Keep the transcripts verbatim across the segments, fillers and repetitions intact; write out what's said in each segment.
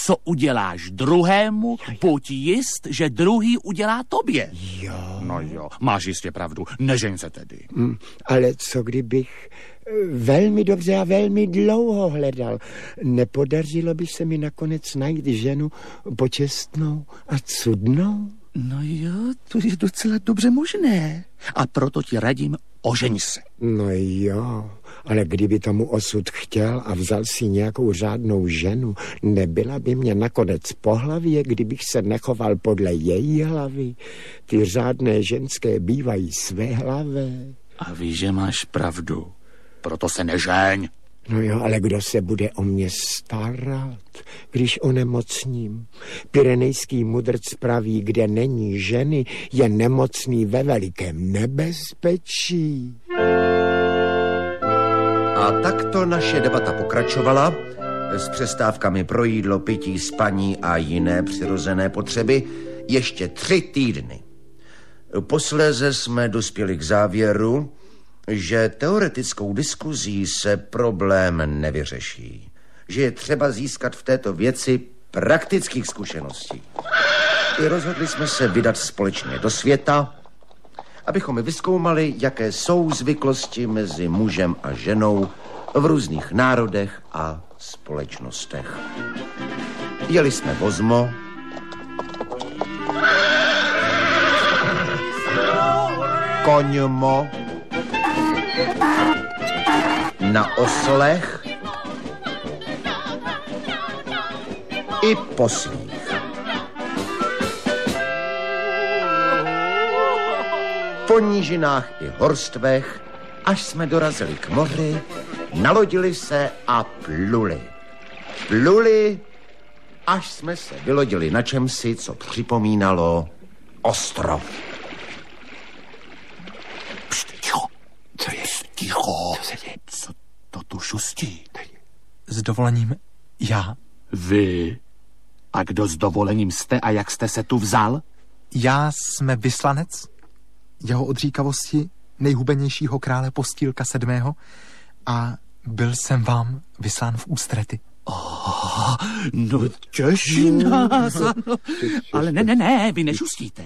Co uděláš druhému, pojď jist, že druhý udělá tobě. Jo. No jo, máš jistě pravdu, nežeň se tedy. Mm, ale co kdybych velmi dobře a velmi dlouho hledal? Nepodařilo by se mi nakonec najít ženu počestnou a cudnou? No jo, to je docela dobře možné. A proto ti radím, ožeň se. No jo, ale kdyby tomu osud chtěl a vzal si nějakou řádnou ženu, nebyla by mě nakonec po hlavě, kdybych se nechoval podle její hlavy. Ty řádné ženské bývají svéhlavé. A víš, že máš pravdu. Proto se nežeň. No jo, ale kdo se bude o mě starat, když onemocním? Pyrenejský mudrc praví, kde není ženy, je nemocný ve velikém nebezpečí. A takto naše debata pokračovala s přestávkami pro jídlo, pití, spaní a jiné přirozené potřeby ještě tři týdny. Posléze jsme dospěli k závěru, že teoretickou diskuzí se problém nevyřeší, že je třeba získat v této věci praktických zkušeností. I rozhodli jsme se vydat společně do světa, abychom vyzkoumali, jaké jsou zvyklosti mezi mužem a ženou v různých národech a společnostech. Jeli jsme vozmo, koňmo, na oslech i poslích. Po nížinách i horstvech, až jsme dorazili k moři, nalodili se a pluli. Pluli, až jsme se vylodili na čemsi, co připomínalo ostrov. Pšt, ticho. Co je? Ticho. Co se děje? Co to tu šustí? S dovolením já. Vy? A kdo s dovolením jste a jak jste se tu vzal? Já jsme vyslanec jeho odříkavosti nejhubenějšího krále Postýlka sedmého a byl jsem vám vyslán v ústrety. Oh, no těší nás, ano. Ale ne, ne, ne, vy nešustíte.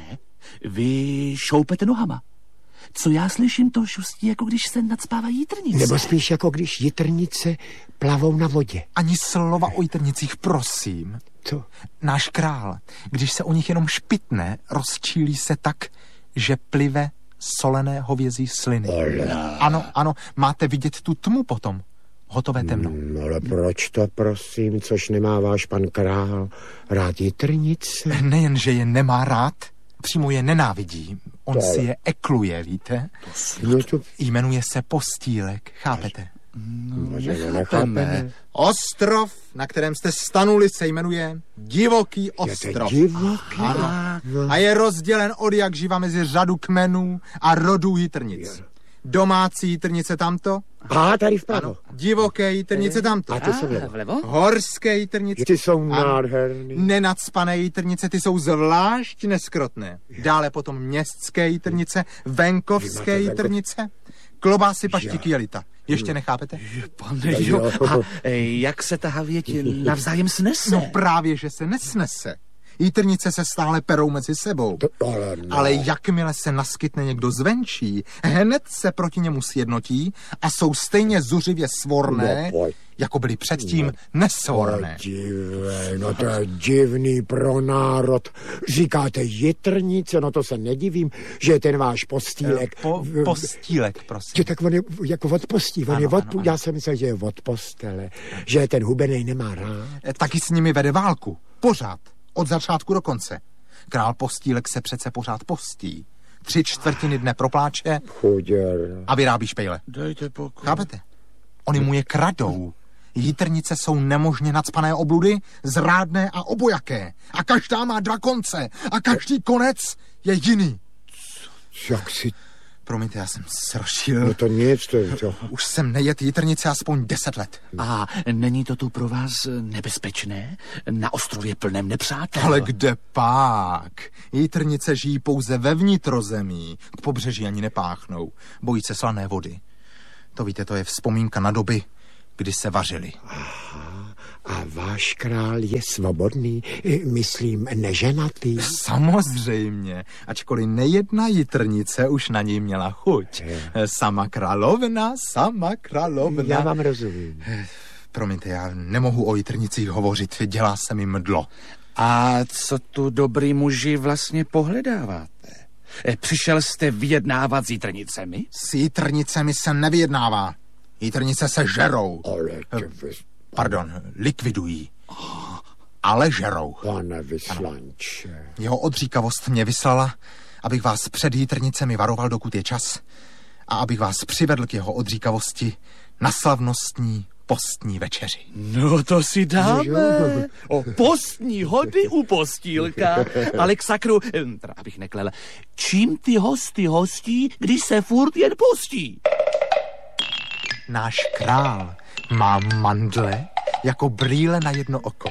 Vy šoupete nohama. Co já slyším, to šustí, jako když se nacpávají jitrnice. Nebo spíš jako když jitrnice plavou na vodě. Ani slova o jitrnicích, prosím. Co? Náš král, když se o nich jenom špitne, rozčílí se tak, že plive solené hovězí sliny. Ola. Ano, ano, máte vidět tu tmu potom. Hotové temno. Hmm, ale proč to, prosím, což nemá váš pan král rád jitrnice? Nejen, že je nemá rád, přímo je nenávidí. On to si je ekluje, víte? No to... Jmenuje se Postýlek, chápete? No, nechápeme. Ostrov, na kterém jste stanuli, se jmenuje Divoký ostrov. Je to divoký? Ano. A je rozdělen od jak živa mezi řadu kmenů a rodů jitrnic. Domácí jitrnice tamto. A tady vpravo. Ano. Divoké jitrnice tamto. A ty jsou vlevo. vlevo? Horské jitrnice. Ty jsou nádherný. Nenacpané jitrnice, ty jsou zvlášť neskrotné. Dále potom městské jitrnice, venkovské jitrnice, klobásy, paštiky, jelita. Ještě nechápete? Pane, jo. A jak se ta havěť navzájem snese? No právě, že se nesnese. Jitrnice se stále perou mezi sebou. To, ale, no. ale jakmile se naskytne někdo zvenčí, hned se proti němu sjednotí a jsou stejně zuřivě svorné, no, jako byli předtím no, nesvorné. Divé, no to je divný pro národ. Říkáte jitrnice, no to se nedivím, že je ten váš postýlek. Po, postýlek, prosím. Že tak on je jako od postí, on ano, je od, ano, ano. Já jsem myslel, že je od postele, že je ten hubenej nemá rád. Taky s nimi vede válku, pořád. Od začátku do konce. Král Postýlek se přece pořád postí. Tři čtvrtiny dne propláče Chuděr. a vyrábí špejle. Dejte pokoj. Chápete? Oni mu je kradou. Jitrnice jsou nemožně nacpané obludy, zrádné a obojaké. A každá má dva konce. A každý konec je jiný. Jak si... Promiňte, já jsem sršil. No to nic, to je to. Už jsem nejet jitrnice aspoň deset let. A není to tu pro vás nebezpečné? Na ostrově plném nepřátel? Ale kde pak? Jitrnice žijí pouze ve vnitrozemí. K pobřeží ani nepáchnou. Bojí se slané vody. To víte, to je vzpomínka na doby, kdy se vařili. Aha. A váš král je svobodný, myslím, neženatý. Samozřejmě, ačkoliv nejedna jitrnice už na ní měla chuť. Sama královna, sama královna. Já vám rozumím. Promiňte, já nemohu o jitrnicích hovořit, dělá se mi mdlo. A co tu dobrý muži vlastně pohledáváte? Přišel jste vyjednávat s jitrnicemi? S jitrnicemi se nevyjednává. Jitrnice se žerou. Ale Pardon, likvidují. Ale žerou. Pane vyslanče. Jeho odříkavost mě vyslala, abych vás před jitrnicemi varoval, dokud je čas, a abych vás přivedl k jeho odříkavosti na slavnostní postní večeři. No to si dáme. O postní hody u postýlka. Ale k sakru, teda abych neklel, čím ty hosty hostí, když se furt jen postí? Náš král má mandle jako brýle na jedno oko.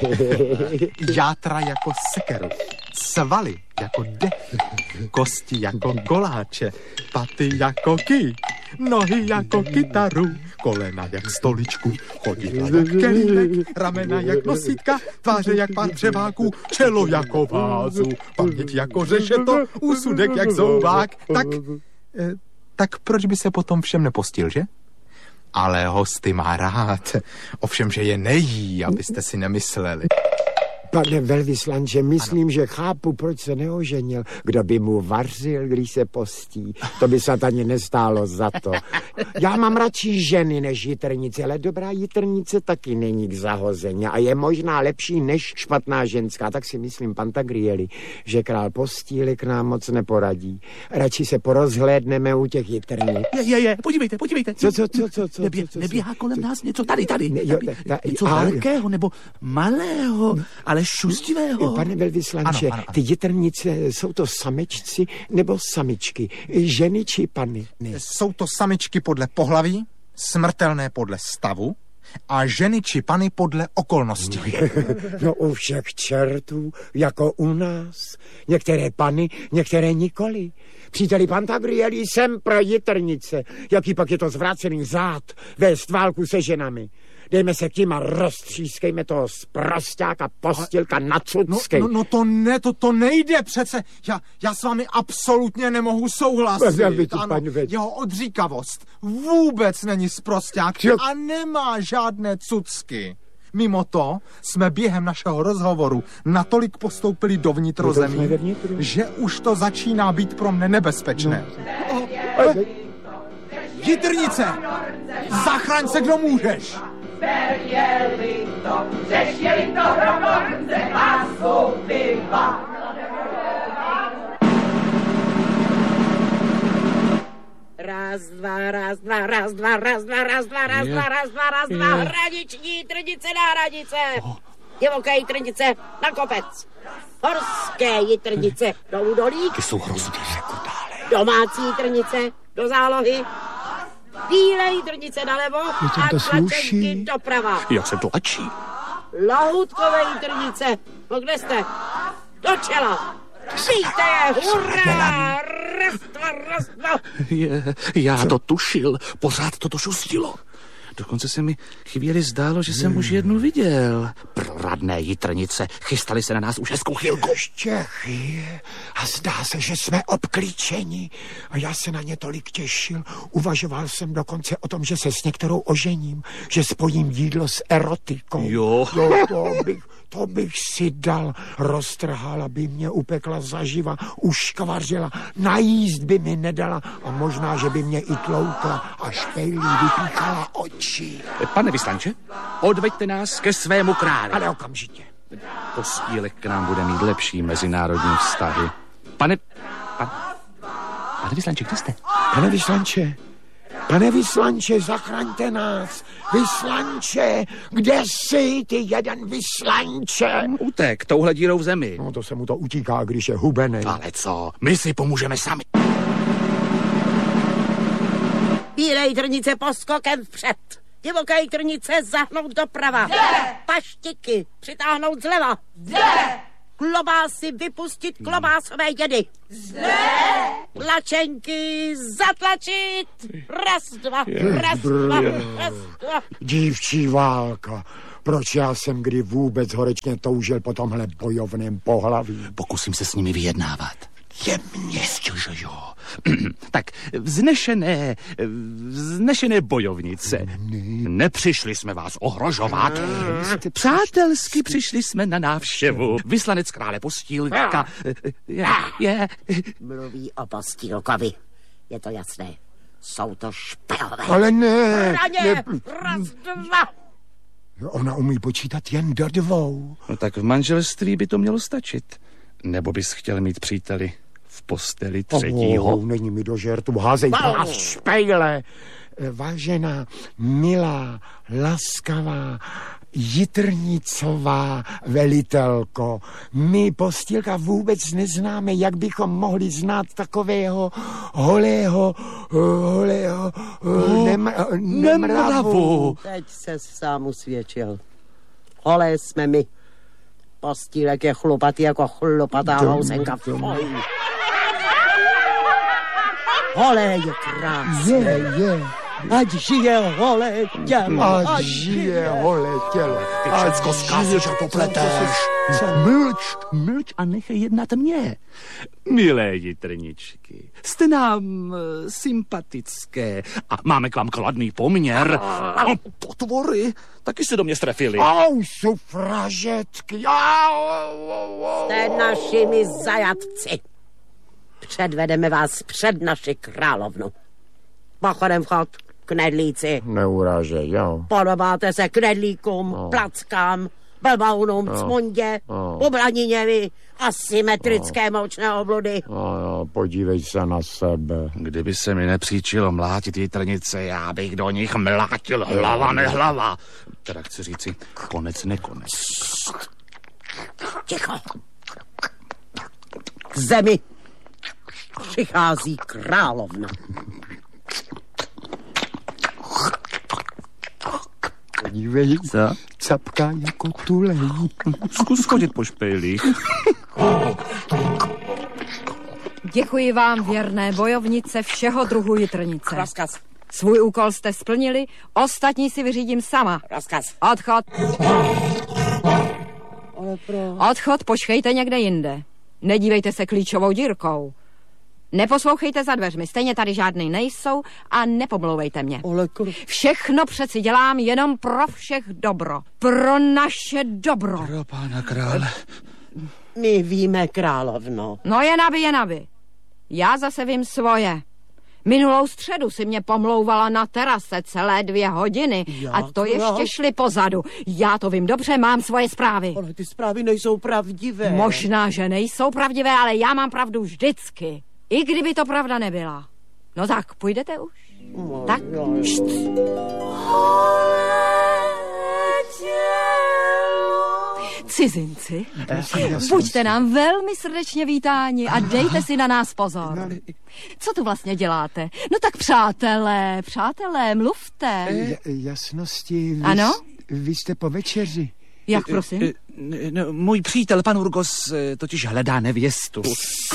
Játra jako sekeru. Svaly jako dech. Kosti jako koláče. Paty jako ký. Nohy jako kytaru. Kolena jak stoličku. Chodidla jak kelímek. Ramena jak nosítka. Tváře jak pár převáků. Čelo jako vázu. Paměť jako řešeto. Úsudek jak zoubák. Tak, eh, tak proč by se potom všem nepostil, že? Ale hosty má rád. Ovšem, že je nejí, abyste si nemysleli. Pane velvyslanče, myslím, ano. že chápu, proč se neoženil. Kdo by mu vařil, když se postí? To by se ani nestálo za to. Já mám radši ženy než jitrnice, ale dobrá jitrnice taky není k zahození a je možná lepší než špatná ženská. Tak si myslím, Pantagrieli, že král postíli k nám moc neporadí. Radši se porozhlédneme u těch jitrnic. Je, je, je, podívejte, podívejte. Co, co, co, co, co, Nebě, co, co neběhá kolem co, nás něco tady, tady. Ne, jo, ta, něco a, velkého nebo malého, ale šustivého. Pane velvyslanče, ano, ano, ano. Ty jitrnice, jsou to samečci nebo samičky? Ženy či pany? Ne. Jsou to samičky podle pohlaví, smrtelné podle stavu a ženy či pany podle okolností. No u všech čertů, jako u nás. Některé pany, některé nikoli. Příteli Pantagrieli, jsem pro jitrnice. Jaký pak je to zvrácený zád vést válku se ženami. Dejme se k tím a roztřískejme toho sprosťáka, postilka na cucky. No, no, no to ne, to, to nejde přece. Já, já s vámi absolutně nemohu souhlasit. Ano, jeho odříkavost vůbec není sprosťák a nemá žádné cucky. Mimo to jsme během našeho rozhovoru natolik postoupili do vnitrozemí, že už to začíná být pro mne nebezpečné. No. O, o, jitrnice! Zachraň se, kdo můžeš! Berjeli to, řešili to hromorce a soupiva. Raz, dva, raz, dva, raz, dva, raz, dva, raz, dva, raz, dva, raz, dva, raz, dva, hraniční jitrnice na hranice. Divoké jitrnice na kopec. Horské jitrnice do údolí. Ty jsou hrozně domácí jitrnice do zálohy. Bílé jitrnice nalevo a tlačenky doprava. Jak se tlačí? Lohoutkové jitrnice. No kde jste? Do čela. Přijďte je, hurá! Raz, dva, raz, dva. Je, já to tušil, pořád to to šustilo. Dokonce se mi chvíli zdálo, že jsem už jednu viděl. Proradné jitrnice chystali se na nás už hezkou chvilku. Ještě chvíle a zdá se, že jsme obklíčeni. A já se na ně tolik těšil. Uvažoval jsem dokonce o tom, že se s některou ožením, že spojím jídlo s erotikou. Jo. jo to, bych, to bych si dal. Roztrhala by mě, upekla zaživa, uškvařila, najíst by mi nedala a možná, že by mě i tloukla a špejlí vypíchala oči. Pane vyslanče, odveďte nás ke svému králi. Ale okamžitě. Postílek k nám bude mít lepší mezinárodní vztahy. Pane... Pan, pane vyslanče, kde jste? Pane vyslanče, pane vyslanče, zachraňte nás. Vyslanče, kde jsi, ty jeden vyslanče? Utek, touhle dírou v zemi. No to se mu to utíká, když je hubený. Ale co, my si pomůžeme sami. Bílé jitrnice poskokem vpřed. Divoké jitrnice zahnout doprava. Jde! Paštiky přitáhnout zleva. Jde! Klobásy vypustit klobásové jedy. Zde! Tlačenky zatlačit. Raz, dva, raz, dva, raz, dva. Dívčí válka. Proč já jsem kdy vůbec horečně toužil po tomhle bojovném pohlaví? Pokusím se s nimi vyjednávat. Jemně, jo, jo. Tak, vznešené, vznešené bojovnice. Nepřišli jsme vás ohrožovat. Přátelsky přišli jsme na návštěvu. Vyslanec krále Postýlka je, je... Mluví o Postýlkovi. Je to jasné. Jsou to špehové. Ale ne. Raně, ne. raz, dva. Ona umí počítat jen do dvou. No tak v manželství by to mělo stačit. Nebo bys chtěl mít příteli v posteli třetího? Oh, není mi do žertu, házej vás špejle. Vážená, milá, laskavá, jitrnicová velitelko, my Postýlka vůbec neznáme, jak bychom mohli znát takového holého, holého oh, nem, nemravu. Teď se sám usvědčil. Holé jsme my. Postýlek je chlupatý jako chlupatá housenka. Holé je krásné. Je, je. Ať žije holé tělo. Ať žije holé tělo. Ty všecko zkazíš a popleteš. Mlč, mlč a nechej jednat mě. Milé jitrničky, jste nám uh, sympatické a máme k vám kladný poměr. A potvory taky se do mě strefily. Au, sufražetky. Au, au, au. Jste našimi zajatci. Předvedeme vás před naši královnu. Pochodem vchod, knedlíci. Neurážej, jo. Podobáte se knedlíkům, no. plackám, blbaunům, no. cmundě, no. oblaniněvi, asymetrické no. moučné obludy. No, no, podívej se na sebe. Kdyby se mi nepříčilo mlátit jitrnice, já bych do nich mlátil hlava nehlava. Teda chci říci, konec nekonec. Ticho. K zemi přichází královna. Podívej, co? Capká jako tulej. Zkus chodit po špejlích. Děkuji vám, věrné bojovnice všeho druhu jitrnice. Rozkaz. Svůj úkol jste splnili, ostatní si vyřídím sama. Rozkaz. Odchod. Ale pro... Odchod počkejte někde jinde. Nedívejte se klíčovou dírkou. Neposlouchejte za dveřmi, stejně tady žádný nejsou a nepomlouvejte mě. Ale kr... Všechno přeci dělám jenom pro všech dobro. Pro naše dobro. Pro pána krále. My víme, královno. No jen aby, jen aby. Já zase vím svoje. Minulou středu si mě pomlouvala na terase celé dvě hodiny. Jak A to ještě šli pozadu. Já to vím dobře, mám svoje zprávy. Ale ty zprávy nejsou pravdivé. Možná, že nejsou pravdivé, ale já mám pravdu vždycky. I kdyby to pravda nebyla. No tak, půjdete už? No, tak, jo, št. Cizinci, buďte nám velmi srdečně vítáni a dejte si na nás pozor. Co tu vlastně děláte? No tak přátelé, přátelé, mluvte. J- jasnosti, vy, ano? Vy jste po večeři. Jak prosím? No, můj přítel, pan Urgos, totiž hledá nevěstu.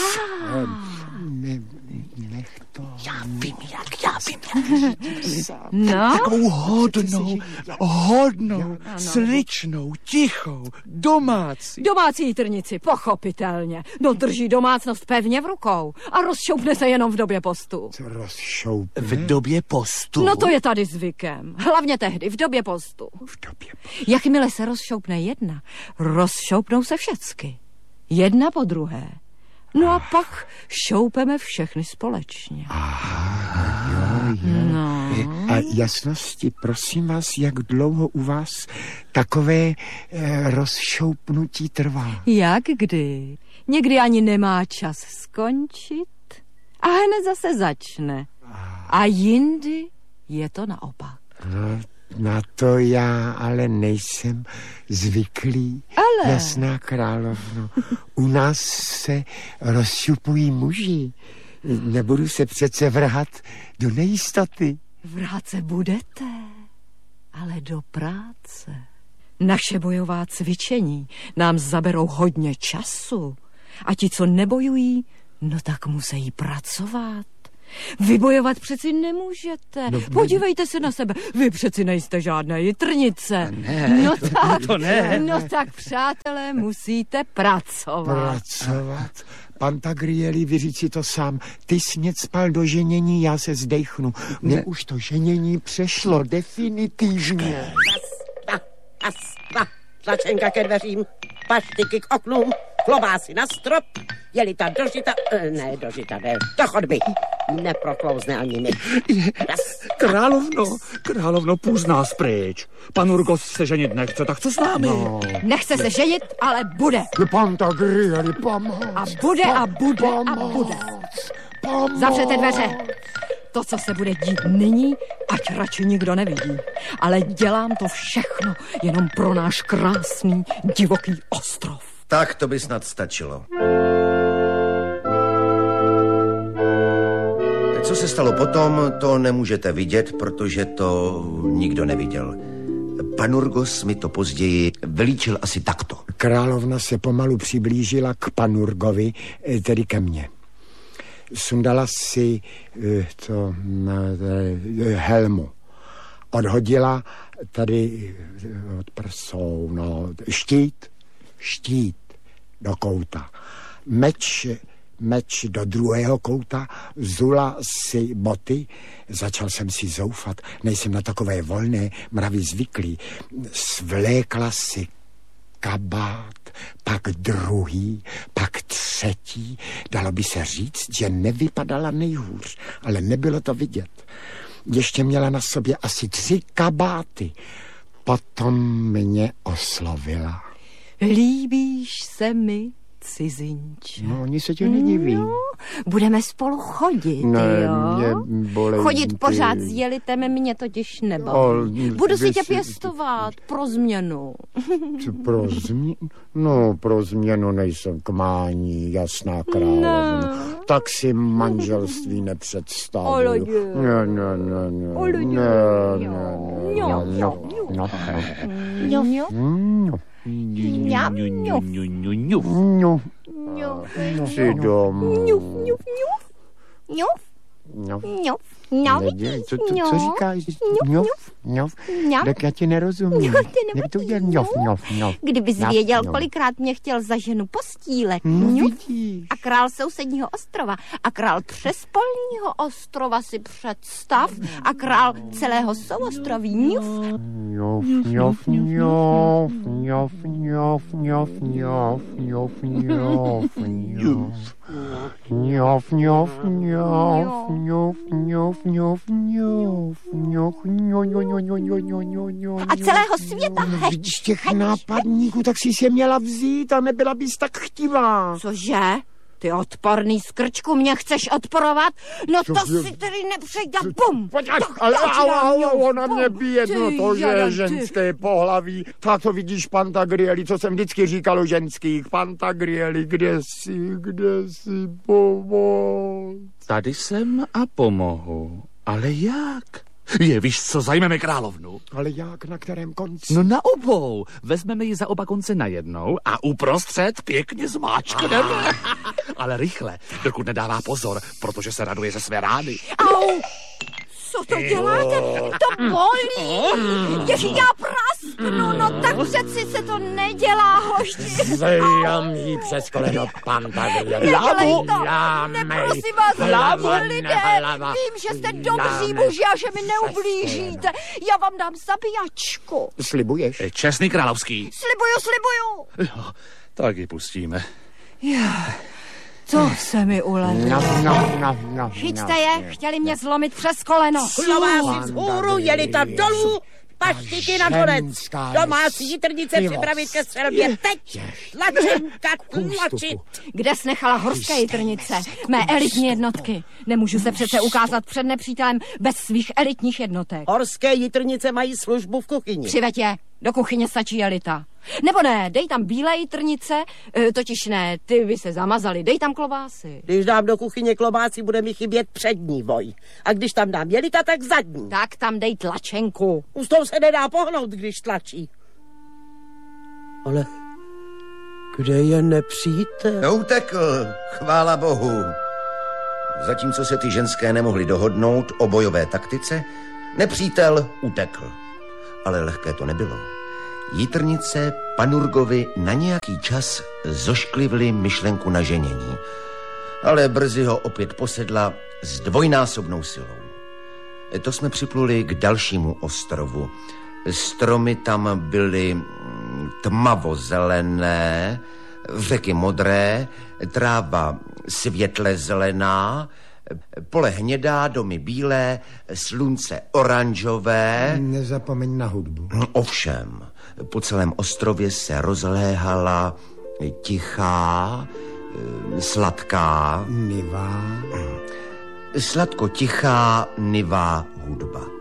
Ne, nech to. Já vím, jak, já vím, jak. No? Takovou hodnou, hodnou, sličnou, tichou, domácí. Domácí jitrnici, pochopitelně. No drží domácnost pevně v rukou a rozšoupne se jenom v době postu. Co rozšoupne? V době postu? No to je tady zvykem. Hlavně tehdy, v době postu. V době postu. Jakmile se rozšoupne jedna, rozšoupnou se všecky. Jedna po druhé. No a pak šoupeme všechny společně. Aha, jo, jo. No. A jasnosti, prosím vás, jak dlouho u vás takové eh, rozšoupnutí trvá? Jak kdy? Někdy ani nemá čas skončit a hned zase začne. A jindy je to naopak. No, na to já ale nejsem zvyklý. Ale... Jasná královno, u nás se rozšupují muži. Nebudu se přece vrhat do nejistoty. Vrhat se budete, ale do práce. Naše bojová cvičení nám zaberou hodně času. A ti, co nebojují, no tak musí pracovat. Vybojovat přeci nemůžete. No, podívejte se na sebe. Vy přeci nejste žádné jitrnice. Ne, no to, tak, to ne. No tak, přátelé, musíte pracovat. Pracovat? Pantagrieli, vyříct si to sám. Ty jsi mě cpal do ženění, já se zdechnu. Mně už to ženění přešlo definitivně. Raz, dva, raz, dva. Tlačenka ke dveřím, paštiky k oknům, klobásy na strop, jelita dožita, ne dožita, ne, do chodby. Neproklouzne ani mi. Raz, Královno, královno, půjz nás pryč. Pan Urgos se ženit nechce, tak co s námi? No. Nechce se ženit, ale bude. Pantagrieli, pomoc. A bude a bude pomoc, a bude. Pomoc. Zavřete dveře. To, co se bude dít nyní, ať radši nikdo nevidí. Ale dělám to všechno jenom pro náš krásný, divoký ostrov. Tak to by snad stačilo. Co se stalo potom, to nemůžete vidět, protože to nikdo neviděl. Pan Urgos mi to později vylíčil asi takto. Královna se pomalu přiblížila k Panurgovi, tedy ke mně. Sundala si to helmu. Odhodila tady od prsou, no, štít, štít do kouta. Meč, meč do druhého kouta, zula si boty, začal jsem si zoufat, nejsem na takové volné mravy zvyklý. Svlékla si kabát, pak druhý, pak třetí. Dalo by se říct, že nevypadala nejhůř, ale nebylo to vidět. Ještě měla na sobě asi tři kabáty. Potom mě oslovila. Líbíš se mi, cizinče? No, oni se tě nediví. No, budeme spolu chodit, ne, jo? Mě bolej, chodit pořád s jelitem mě totiž nebaví. Budu si tě pěstovat pro změnu. Pro změnu? No, pro změnu nejsem k mání, jasná královna. No. Tak si manželství nepředstavuju. Ne, ne, ne, ne. Ne, ne, si domů. Co, co, co říkáš? Ňov, ňov. Tak já ti nerozumím. Jak to udělat ňov, ňov, ňov. Kdybys věděl, kolikrát mě chtěl za ženu postílek. A král sousedního ostrova. A král přespolního ostrova si představ. A král celého souostroví. Ňov. Ňov, ňov, ňov, ňov, ňov, ňov, ňov, ňov, ňov, ňov. Ňov, ňov, ňov, ňov, ňov, ňov, ňov, ňov, ňov, a celého světa heč. Z těch nápadníků, tak si je měla vzít a nebyla bys tak chtivá. Cože? Ty odporný skrčku, mě chceš odporovat? No to si tedy nepřejde, bum! Ale ona mě bije, no to, že je ženské pohlaví. Tak to vidíš, Pantagrieli, co jsem vždycky říkal o ženských. Pantagrieli, kde jsi, kde jsi, pomoc. Tady jsem a pomohu. Ale jak? Je, víš co, zajmeme královnu. Ale jak, na kterém konci? No na obou. Vezmeme ji za oba konce najednou a uprostřed pěkně zmáčkneme. Ale rychle, dokud nedává pozor, protože se raduje ze své rány. Au! Co to děláte? To bolí! Ježi, já prasknu, no tak přeci se to nedělá, hošti. Zajám jí přes koleno, Pantagrieli. Nedělej to! Neprosím vás, hlavu, lidé! Vím, že jste dobří muži a že mi neublížíte. Já vám dám zabíjačku. Slibuješ? Čestný královský. Slibuju, slibuju. Jo, tak ji pustíme. Já... Co se mi ulevilo? No, no, no, no, Chyťte je, chtěli mě zlomit přes koleno. Klobásy vzhůru, jelita dolů, paštiky nakonec. Domácí jitrnice připravit ke střelbě teď. Tlačenka tlačit. Kde jsi nechala horské jitrnice? Mé elitní jednotky. Nemůžu se přece ukázat před nepřítelem bez svých elitních jednotek. Horské jitrnice mají službu v kuchyni. Přiveď je, do kuchyně stačí elita. Nebo ne, dej tam bílé jitrnice, e, totiž ne, ty by se zamazaly, dej tam klobásy. Když dám do kuchyně klobásy, bude mi chybět přední voj. A když tam dám jelita, tak zadní. Tak tam dej tlačenku. Už toho se nedá pohnout, když tlačí. Ale kde je nepřítel? Neutekl, chvála Bohu. Zatímco se ty ženské nemohly dohodnout o bojové taktice, nepřítel utekl. Ale lehké to nebylo. Jitrnice Panurgovi na nějaký čas zošklivly myšlenku na ženění, ale brzy ho opět posedla s dvojnásobnou silou. To jsme připluli k dalšímu ostrovu. Stromy tam byly tmavozelené, řeky modré, tráva světle zelená, pole hnědá, domy bílé, slunce oranžové. Nezapomeň na hudbu. Ovšem, po celém ostrově se rozléhala tichá, sladká, nivá, sladko tichá nivá hudba.